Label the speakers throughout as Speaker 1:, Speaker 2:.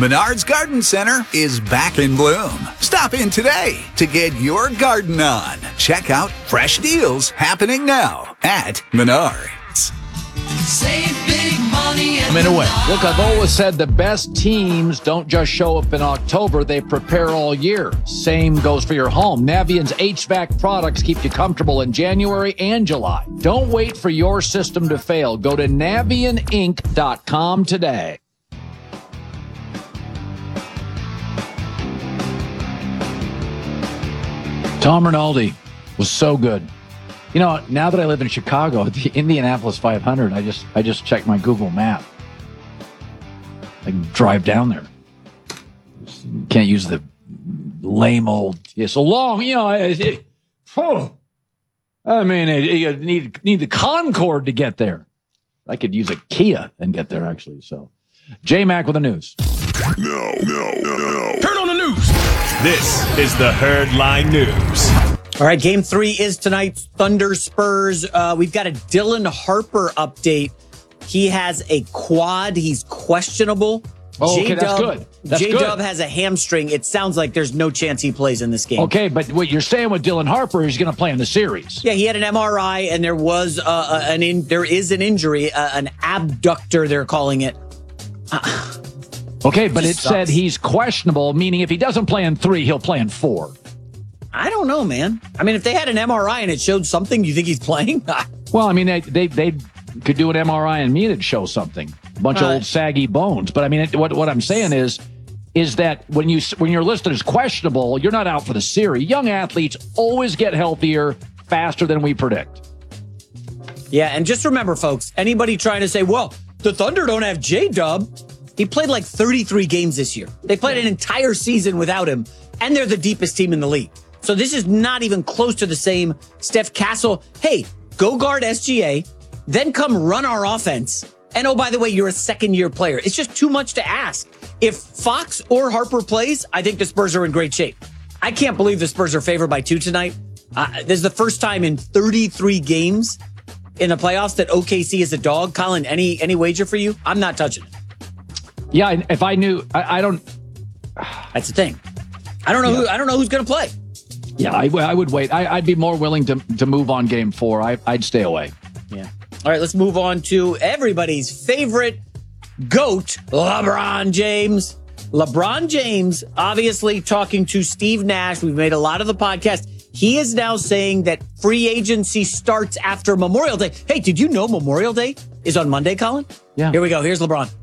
Speaker 1: Menards Garden Center is back in bloom. Stop in today to get your garden on. Check out fresh deals happening now at Menards.
Speaker 2: Save big money at
Speaker 3: Look, I've always said the best teams don't just show up in October, they prepare all year. Same goes for your home. Navient's HVAC products keep you comfortable in January and July. Don't wait for your system to fail. Go to NavientInc.com today. Tom Rinaldi was so good. You know, now that I live in Chicago, the Indianapolis 500, I just checked my Google map. I can drive down there. Can't use the lame old, so long, you need the Concorde to get there. I could use a Kia and get there, actually. So, J-Mac with the news.
Speaker 4: No.
Speaker 5: Turn on the news. This is the Herdline News.
Speaker 6: All right, Game 3 is tonight. Thunder Spurs. We've got a Dylan Harper update. He has a quad. He's questionable.
Speaker 3: Oh, okay, that's good.
Speaker 6: J-Dub has a hamstring. It sounds like there's no chance he plays in this game.
Speaker 3: Okay, but what you're saying with Dylan Harper is he's going to play in the series.
Speaker 6: Yeah, he had an MRI, and there was there is an injury, an abductor, they're calling it.
Speaker 3: Okay, but it said he's questionable, meaning if he doesn't play in 3, he'll play in 4.
Speaker 6: I don't know, man. I mean, if they had an MRI and it showed something, you think he's playing?
Speaker 3: Well, I mean, they could do an MRI and me it'd show something. A bunch of old saggy bones. But I mean, what I'm saying is that when you're listed as questionable, you're not out for the series. Young athletes always get healthier faster than we predict.
Speaker 6: Yeah, and just remember, folks, anybody trying to say, well, the Thunder don't have J-Dub. He played like 33 games this year. They played an entire season without him, and they're the deepest team in the league. So this is not even close to the same. Steph Castle, hey, go guard SGA, then come run our offense. And oh, by the way, you're a second-year player. It's just too much to ask. If Fox or Harper plays, I think the Spurs are in great shape. I can't believe the Spurs are favored by 2 tonight. This is the first time in 33 games in the playoffs that OKC is a dog. Colin, any wager for you? I'm not touching it.
Speaker 3: Yeah, if I knew, I don't.
Speaker 6: That's the thing. I don't know. I don't know who's going to play.
Speaker 3: Yeah, I would wait. I'd be more willing to move on Game 4. I'd stay away.
Speaker 6: Yeah. All right, let's move on to everybody's favorite GOAT, LeBron James. LeBron James, obviously talking to Steve Nash. We've made a lot of the podcast. He is now saying that free agency starts after Memorial Day. Hey, did you know Memorial Day is on Monday, Colin?
Speaker 3: Yeah.
Speaker 6: Here we go. Here's LeBron.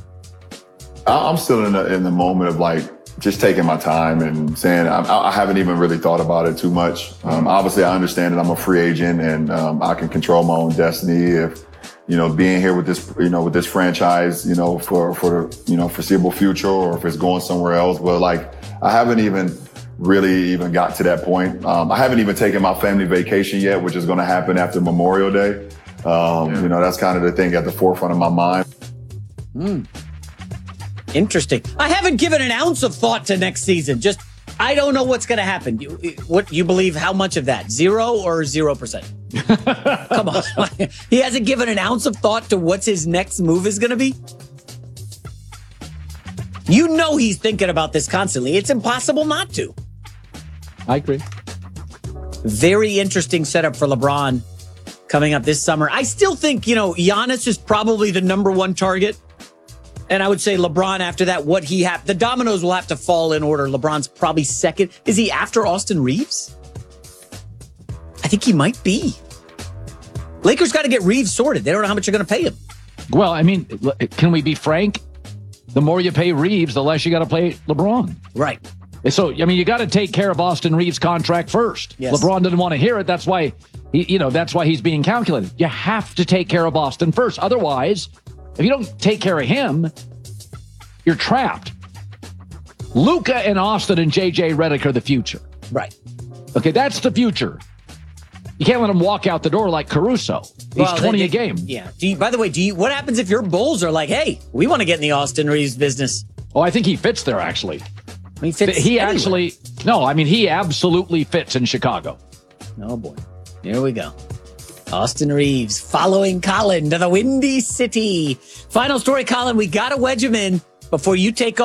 Speaker 4: I'm still in the moment of like just taking my time and saying I haven't even really thought about it too much. Obviously, I understand that I'm a free agent and I can control my own destiny. If being here with this franchise, for the foreseeable future, or if it's going somewhere else. But like, I haven't even really got to that point. I haven't even taken my family vacation yet, which is going to happen after Memorial Day. That's kind of the thing at the forefront of my mind.
Speaker 6: Interesting. I haven't given an ounce of thought to next season. Just, I don't know what's going to happen. What you believe? How much of that? 0 or 0%? Come on. He hasn't given an ounce of thought to what's his next move is going to be. You know he's thinking about this constantly. It's impossible not to.
Speaker 3: I agree.
Speaker 6: Very interesting setup for LeBron coming up this summer. I still think, Giannis is probably the number 1 target. And I would say LeBron after that, the dominoes will have to fall in order. LeBron's probably second. Is he after Austin Reeves? I think he might be. Lakers got to get Reeves sorted. They don't know how much you're going to pay him.
Speaker 3: Well, I mean, can we be frank? The more you pay Reeves, the less you got to pay LeBron.
Speaker 6: Right.
Speaker 3: So, I mean, you got to take care of Austin Reeves' contract first.
Speaker 6: Yes.
Speaker 3: LeBron didn't want to hear it. That's why, that's why he's being calculated. You have to take care of Austin first. Otherwise, if you don't take care of him, you're trapped. Luka and Austin and J.J. Redick are the future.
Speaker 6: Right.
Speaker 3: Okay, that's the future. You can't let him walk out the door like Caruso. He's 20 a game.
Speaker 6: Yeah. By the way, what happens if your Bulls are like, hey, we want to get in the Austin Reeves business?
Speaker 3: Oh, I think he fits there, actually.
Speaker 6: He fits
Speaker 3: he
Speaker 6: anywhere.
Speaker 3: actually, no, I mean, he absolutely fits in Chicago.
Speaker 6: Oh, boy. Here we go. Austin Reeves following Colin to the Windy City. Final story, Colin. We got to wedge him in before you take off.